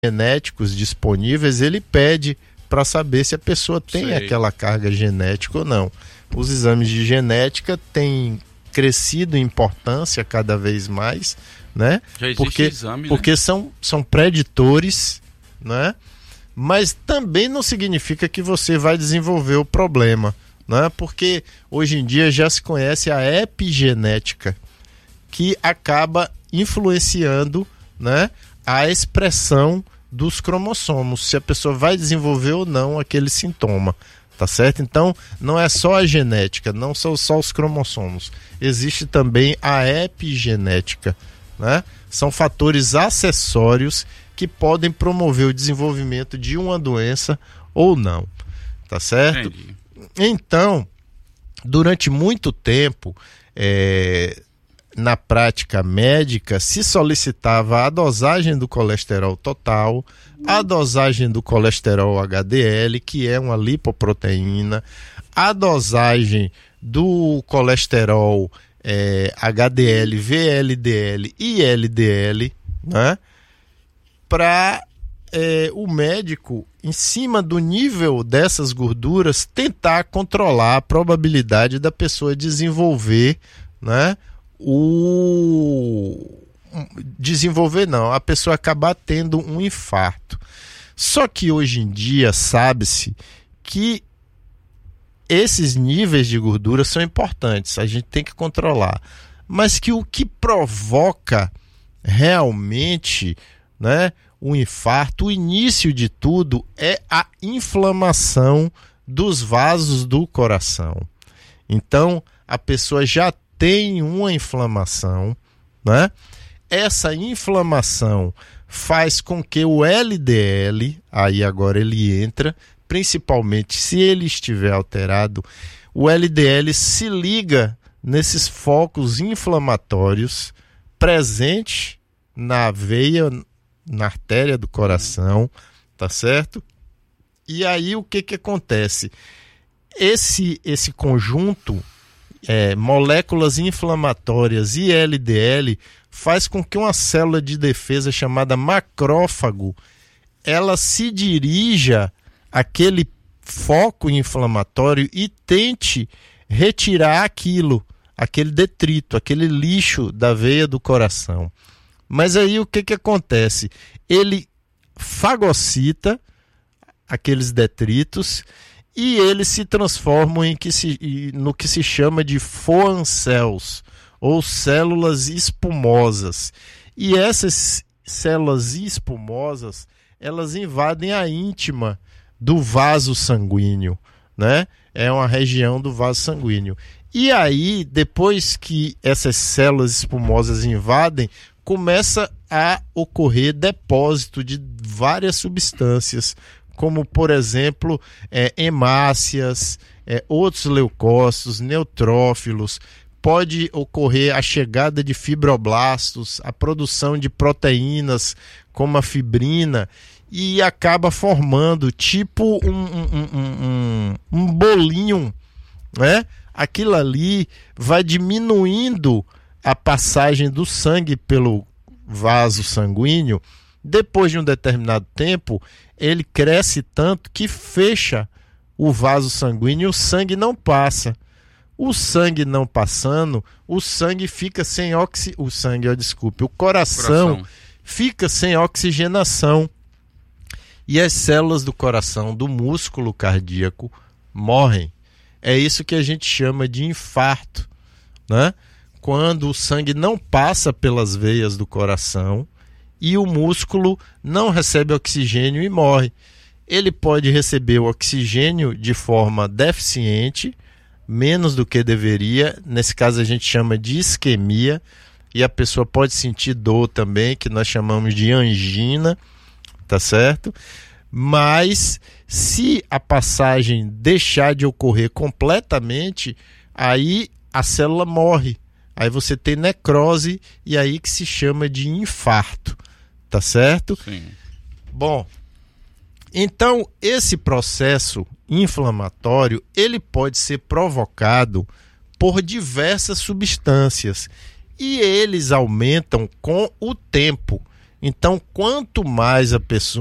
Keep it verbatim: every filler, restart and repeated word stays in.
genéticos disponíveis, ele pede para saber se a pessoa tem Sei. aquela carga genética ou não. Os exames de genética têm crescido em importância cada vez mais, né? Já existe porque exame, porque né? são, são preditores, né? Mas também não significa que você vai desenvolver o problema, né? Porque hoje em dia já se conhece a epigenética, que acaba influenciando, né, a expressão dos cromossomos, se a pessoa vai desenvolver ou não aquele sintoma, tá certo? Então, não é só a genética, não são só os cromossomos, existe também a epigenética, né? São fatores acessórios que podem promover o desenvolvimento de uma doença ou não, tá certo? Entendi. Então, durante muito tempo, é... na prática médica, se solicitava a dosagem do colesterol total, a dosagem do colesterol H D L, que é uma lipoproteína, a dosagem do colesterol é, H D L, V L D L e L D L, né? Para é, o médico, em cima do nível dessas gorduras, tentar controlar a probabilidade da pessoa desenvolver, né? o desenvolver não, a pessoa acabar tendo um infarto. Só que hoje em dia sabe-se que esses níveis de gordura são importantes, a gente tem que controlar, mas que o que provoca realmente, né, o infarto, o início de tudo é a inflamação dos vasos do coração. Então a pessoa já tem uma inflamação, né? Essa inflamação faz com que o L D L, aí agora ele entra, principalmente se ele estiver alterado, o L D L se liga nesses focos inflamatórios presentes na veia, na artéria do coração, tá certo? E aí o que que acontece? Esse, esse conjunto É, moléculas inflamatórias e L D L faz com que uma célula de defesa chamada macrófago ela se dirija àquele foco inflamatório e tente retirar aquilo, aquele detrito, aquele lixo da veia do coração. Mas aí o que que acontece? Ele fagocita aqueles detritos e eles se transformam em que se, no que se chama de Foam cells, ou células espumosas. E essas células espumosas, elas invadem a íntima do vaso sanguíneo, né? É uma região do vaso sanguíneo. E aí, depois que essas células espumosas invadem, começa a ocorrer depósito de várias substâncias, como, por exemplo, é, hemácias, é, outros leucócitos, neutrófilos. Pode ocorrer a chegada de fibroblastos, a produção de proteínas, como a fibrina, e acaba formando tipo um, um, um, um, um bolinho, né? Aquilo ali vai diminuindo a passagem do sangue pelo vaso sanguíneo. Depois de um determinado tempo, ele cresce tanto que fecha o vaso sanguíneo e o sangue não passa. O sangue não passando, o sangue fica sem oxi... o sangue, ó, desculpe, o coração, coração fica sem oxigenação. E as células do coração, do músculo cardíaco, morrem. É isso que a gente chama de infarto, né? Quando o sangue não passa pelas veias do coração e o músculo não recebe oxigênio e morre. Ele pode receber o oxigênio de forma deficiente, menos do que deveria. Nesse caso a gente chama de isquemia, e a pessoa pode sentir dor também, que nós chamamos de angina, tá certo? Mas se a passagem deixar de ocorrer completamente, aí a célula morre. Aí você tem necrose, e aí que se chama de infarto, tá certo? Sim. Bom, então esse processo inflamatório, ele pode ser provocado por diversas substâncias, e eles aumentam com o tempo. Então, quanto mais a pessoa